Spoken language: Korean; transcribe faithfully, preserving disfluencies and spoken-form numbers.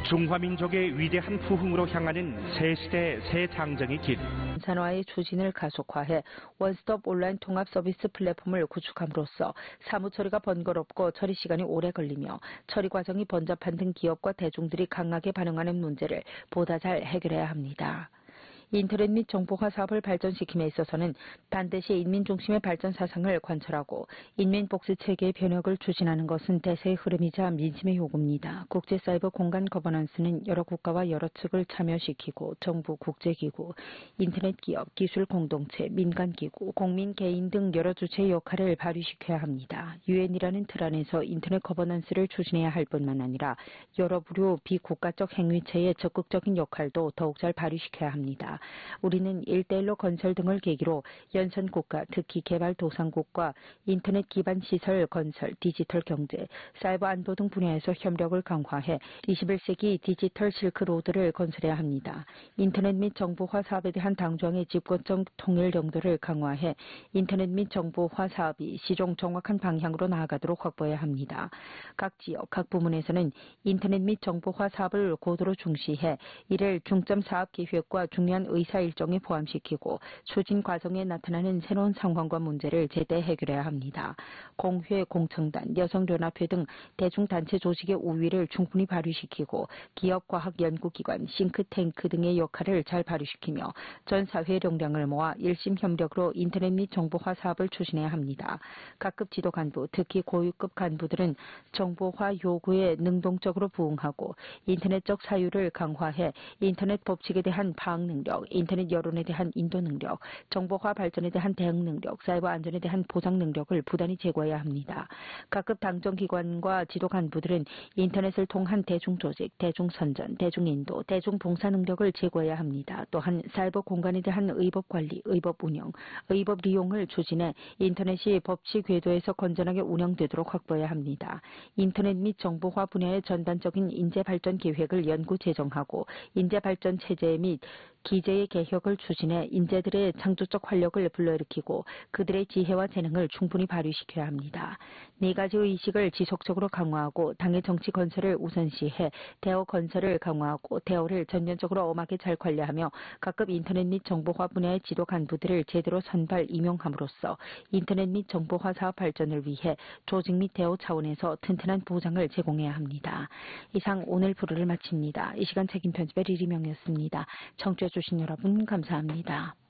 중화민족의 위대한 부흥으로 향하는 새 시대 새 장정의 길. 산화의 추진을 가속화해 원스톱 온라인 통합 서비스 플랫폼을 구축함으로써 사무 처리가 번거롭고 처리 시간이 오래 걸리며 처리 과정이 번잡한 등 기업과 대중들이 강하게 반응하는 문제를 보다 잘 해결해야 합니다. 인터넷 및 정보화 사업을 발전시킴에 있어서는 반드시 인민 중심의 발전 사상을 관철하고 인민 복지 체계의 변혁을 추진하는 것은 대세의 흐름이자 민심의 요구입니다. 국제사이버 공간 거버넌스는 여러 국가와 여러 측을 참여시키고 정부, 국제기구, 인터넷 기업, 기술 공동체, 민간기구, 국민 개인 등 여러 주체의 역할을 발휘시켜야 합니다. 유엔이라는 틀 안에서 인터넷 거버넌스를 추진해야 할 뿐만 아니라 여러 부류 비국가적 행위체의 적극적인 역할도 더욱 잘 발휘시켜야 합니다. 우리는 일대일로 건설 등을 계기로 연선국가, 특히 개발도상국과 인터넷 기반 시설 건설, 디지털 경제, 사이버 안보 등 분야에서 협력을 강화해 이십일 세기 디지털 실크로드를 건설해야 합니다. 인터넷 및 정보화 사업에 대한 당정의 집권적 통일 정도를 강화해 인터넷 및 정보화 사업이 시종 정확한 방향으로 나아가도록 확보해야 합니다. 각 지역, 각 부문에서는 인터넷 및 정보화 사업을 고도로 중시해 이를 중점 사업 계획과 중요한 의사 일정에 포함시키고 추진 과정에 나타나는 새로운 상황과 문제를 제때 해결해야 합니다. 공회, 공청단, 여성연합회 등 대중단체 조직의 우위를 충분히 발휘시키고 기업, 과학, 연구기관, 싱크탱크 등의 역할을 잘 발휘시키며 전 사회의 역량을 모아 일심 협력으로 인터넷 및 정보화 사업을 추진해야 합니다. 각급 지도 간부, 특히 고위급 간부들은 정보화 요구에 능동적으로 부응하고 인터넷적 사유를 강화해 인터넷 법칙에 대한 파악 능력, 인터넷 여론에 대한 인도 능력, 정보화 발전에 대한 대응 능력, 사이버 안전에 대한 보장 능력을 부단히 제고해야 합니다. 각급 당정기관과 지도 간부들은 인터넷을 통한 대중조직, 대중선전, 대중인도, 대중봉사 능력을 제고해야 합니다. 또한 사이버 공간에 대한 의법관리, 의법운영, 의법 리용을 추진해 인터넷이 법치 궤도에서 건전하게 운영되도록 확보해야 합니다. 인터넷 및 정보화 분야의 전반적인 인재발전 계획을 연구 제정하고 인재발전 체제 및 기재의 개혁을 추진해 인재들의 창조적 활력을 불러일으키고 그들의 지혜와 재능을 충분히 발휘시켜야 합니다. 네 가지의 의식을 지속적으로 강화하고 당의 정치 건설을 우선시해 대어 건설을 강화하고 대어를 전면적으로 엄하게 잘 관리하며 각급 인터넷 및 정보화 분야의 지도 간부들을 제대로 선발, 임용함으로써 인터넷 및 정보화 사업 발전을 위해 조직 및 대어 차원에서 튼튼한 보장을 제공해야 합니다. 이상 오늘 프로를 마칩니다. 이 시간 책임 편집의 리리명이었습니다. 청취해 주신 여러분 감사합니다.